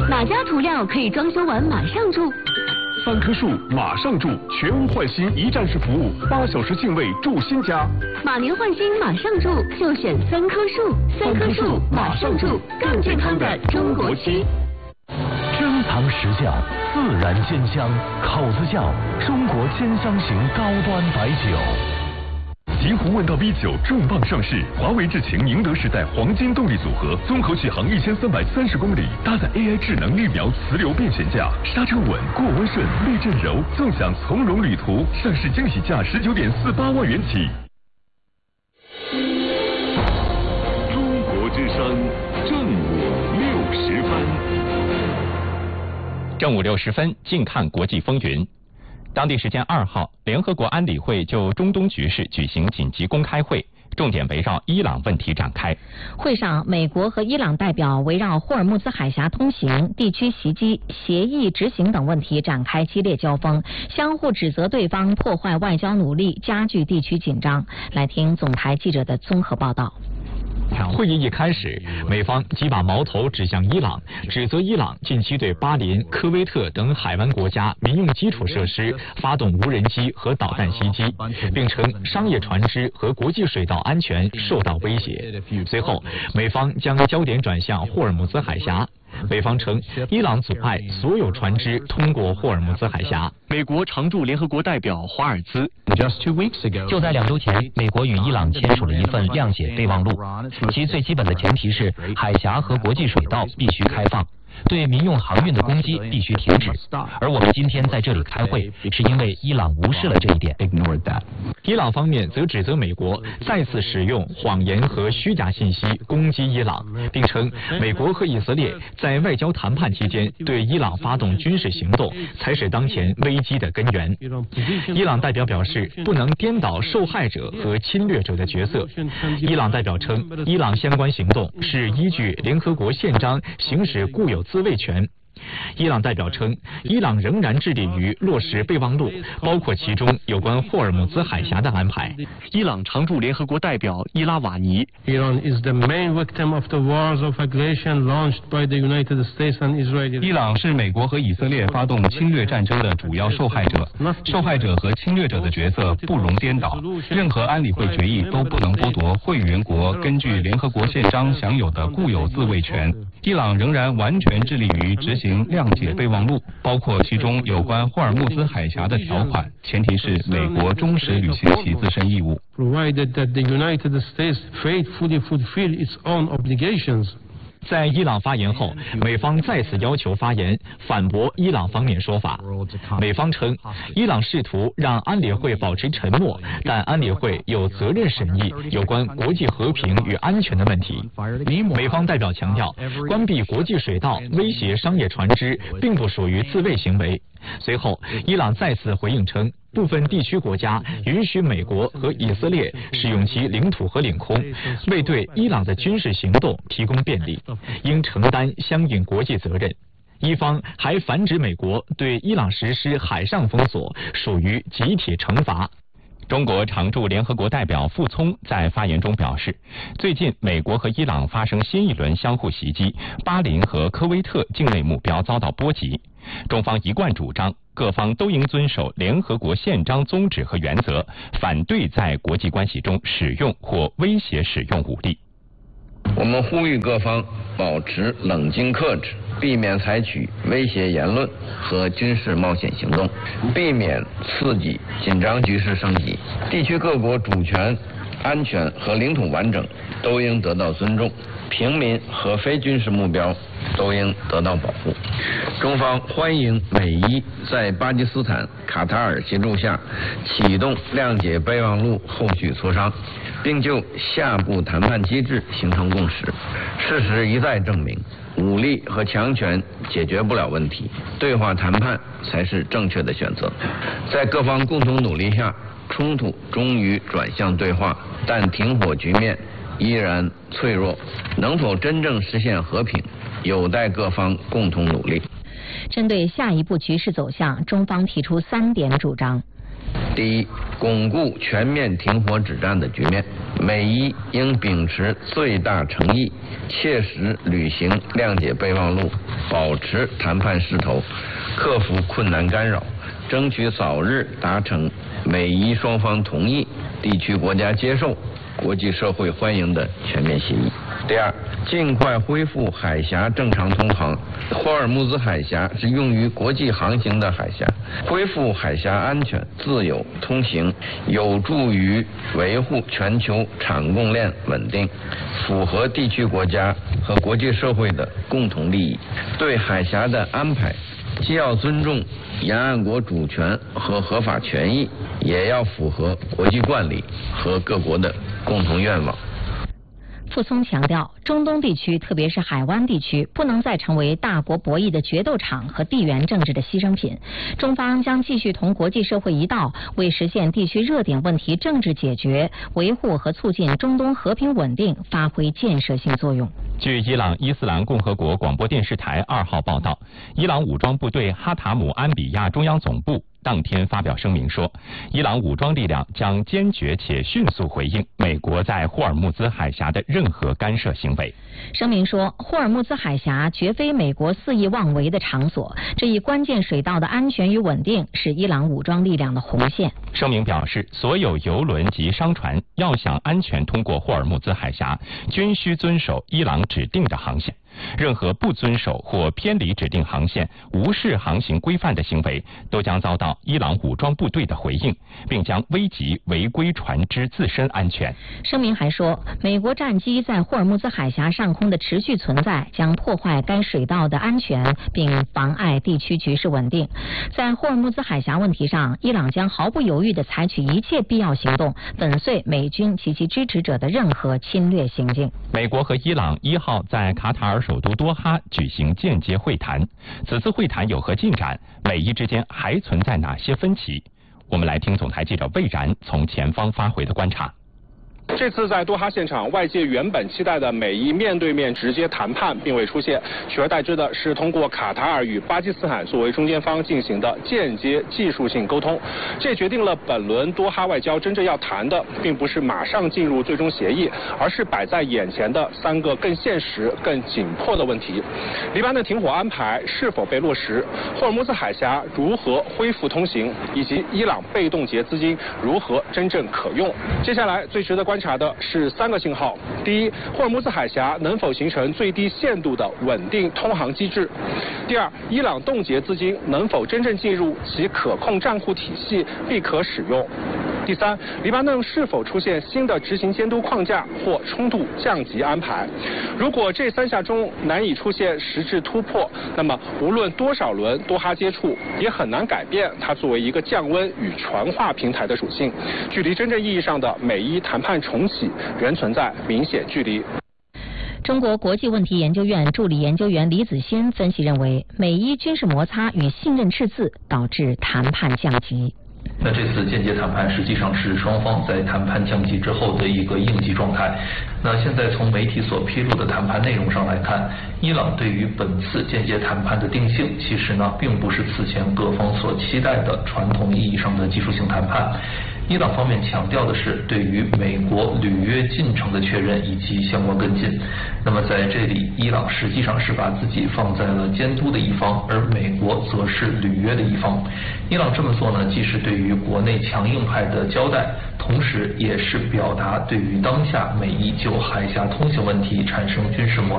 哪家涂料可以装修完马上住 3棵树马上住，全屋换新一站式服务，8小时净位住新家。 马年换新马上住，就选3棵树，3棵树马上住，更健康的中国区。 珍藏实窖，自然鲜香，口子窖，中国鲜香型高端白酒。 极狐问道 V9 重磅上市，华为智擎宁德时代黄金动力组合，综合续航1330公里，搭载 AI 智能绿苗磁流变悬架，刹车稳，过弯顺，避震柔，纵享从容旅途。上市惊喜价19.48万元起。中国之声正午60分。 正午60分，近看国际风云。当地时间2号，联合国安理会就中东局势举行紧急公开会，重点围绕伊朗问题展开。 会上，美国和伊朗代表围绕霍尔木兹海峡通行、地区袭击、协议执行等问题展开激烈交锋，相互指责对方破坏外交努力，加剧地区紧张。来听总台记者的综合报道。 会议一开始，美方即把矛头指向伊朗，指责伊朗近期对巴林、科威特等海湾国家民用基础设施发动无人机和导弹袭击，并称商业船只和国际水道安全受到威胁。随后，美方将焦点转向霍尔木兹海峡。美方称，伊朗阻碍所有船只通过霍尔木兹海峡。 美国常驻联合国代表华尔兹就在2周前，美国与伊朗签署了一份谅解备忘录，其最基本的前提是海峡和国际水道必须开放，对民用航运的攻击必须停止。而我们今天在这里开会，是因为伊朗无视了这一点。 伊朗方面则指责美国再次使用谎言和虚假信息攻击伊朗，并称美国和以色列在外交谈判期间对伊朗发动军事行动，才是当前危机的根源。伊朗代表表示，不能颠倒受害者和侵略者的角色。伊朗代表称，伊朗相关行动是依据联合国宪章行使固有自卫权。伊朗代表称，伊朗仍然致力于落实备忘录，包括其中有关霍尔木兹海峡的安排。 伊朗常驻联合国代表伊拉瓦尼伊朗是美国和以色列发动侵略战争的主要受害者，受害者和侵略者的角色不容颠倒，任何安理会决议都不能剥夺会员国根据联合国宪章享有的固有自卫权。伊朗仍然完全致力于执行谅解备忘录，包括其中有关霍尔木兹海峡的条款，前提是美国忠实履行其自身义务。 在伊朗发言后，美方再次要求发言，反驳伊朗方面说法。美方称，伊朗试图让安理会保持沉默，但安理会有责任审议有关国际和平与安全的问题。美方代表强调，关闭国际水道威胁商业船只并不属于自卫行为。随后，伊朗再次回应称，部分地区国家允许美国和以色列使用其领土和领空，为对伊朗的军事行动提供便利，应承担相应国际责任。伊方还反指美国对伊朗实施海上封锁属于集体惩罚。 中国常驻联合国代表傅聪在发言中表示，最近美国和伊朗发生新一轮相互袭击，巴林和科威特境内目标遭到波及。中方一贯主张，各方都应遵守联合国宪章宗旨和原则，反对在国际关系中使用或威胁使用武力。 我们呼吁各方保持冷静克制，避免采取威胁言论和军事冒险行动，避免刺激紧张局势升级。地区各国主权、安全和领土完整都应得到尊重，平民和非军事目标都应得到保护。中方欢迎美伊在巴基斯坦、卡塔尔协助下启动谅解备忘录后续磋商，并就下步谈判机制形成共识。事实一再证明，武力和强权解决不了问题，对话谈判才是正确的选择。在各方共同努力下，冲突终于转向对话，但停火局面依然脆弱，能否真正实现和平，有待各方共同努力。 针对下一步局势走向，中方提出3点主张。 第一，巩固全面停火止战的局面，美伊应秉持最大诚意，切实履行谅解备忘录，保持谈判势头，克服困难干扰，争取早日达成美伊双方同意、地区国家接受、国际社会欢迎的全面协议。第二，尽快恢复海峡正常通航。霍尔木兹海峡是用于国际航行的海峡，恢复海峡安全、自由通行，有助于维护全球产供链稳定，符合地区国家和国际社会的共同利益。对海峡的安排，既要尊重沿岸国主权和合法权益，也要符合国际惯例和各国的共同愿望。 傅聪强调，中东地区，特别是海湾地区，不能再成为大国博弈的决斗场和地缘政治的牺牲品。中方将继续同国际社会一道，为实现地区热点问题政治解决、维护和促进中东和平稳定发挥建设性作用。 据伊朗伊斯兰共和国广播电视台2号报道，伊朗武装部队哈塔姆安比亚中央总部当天发表声明说，伊朗武装力量将坚决且迅速回应美国在霍尔木兹海峡的任何干涉行为。 声明说，霍尔木兹海峡绝非美国肆意妄为的场所，这一关键水道的安全与稳定是伊朗武装力量的红线。 声明表示，所有油轮及商船要想安全通过霍尔木兹海峡，均需遵守伊朗指定的航线。任何不遵守或偏离指定航线、无视航行规范的行为，都将遭到伊朗武装部队的回应，并将危及违规船只自身安全。 声明还说，美国战机在霍尔木兹海峡上空的持续存在，将破坏该水道的安全，并妨碍地区局势稳定。在霍尔木兹海峡问题上，伊朗将毫不犹豫地采取一切必要行动，粉碎美军及其支持者的任何侵略行径。 美国和伊朗1号在卡塔尔首都多哈举行间接会谈，此次会谈有何进展？美伊之间还存在哪些分歧？我们来听总台记者魏然从前方发回的观察。 这次在多哈现场，外界原本期待的美伊面对面直接谈判并未出现，取而代之的是通过卡塔尔与巴基斯坦作为中间方进行的间接技术性沟通。这决定了本轮多哈外交真正要谈的，并不是马上进入最终协议，而是摆在眼前的3个更现实、更紧迫的问题：黎巴嫩停火安排是否被落实？霍尔木兹海峡如何恢复通行？以及伊朗被冻结资金如何真正可用？接下来最值得观察的是3个信号：第一，霍尔木兹海峡能否形成最低限度的稳定通航机制；第二，伊朗冻结资金能否真正进入其可控账户体系并可使用；第三，黎巴嫩是否出现新的执行监督框架或冲突降级安排？如果这3项中难以出现实质突破，那么无论多少轮多哈接触，也很难改变它作为一个降温与传话平台的属性，距离真正意义上的美伊谈判重启仍存在明显距离。 中国国际问题研究院助理研究员李子欣分析认为，美伊军事摩擦与信任赤字导致谈判降级。 那这次间接谈判实际上是双方在谈判降级之后的一个应急状态。那现在从媒体所披露的谈判内容上来看，伊朗对于本次间接谈判的定性，其实呢并不是此前各方所期待的传统意义上的技术性谈判。伊朗方面强调的是对于美国履约进程的确认以及相关跟进。那么在这里，伊朗实际上是把自己放在了监督的一方，而美国则是履约的一方。伊朗这么做呢，既是对于国内强硬派的交代，同时也是表达对于当下美伊就海峡通行问题产生军事摩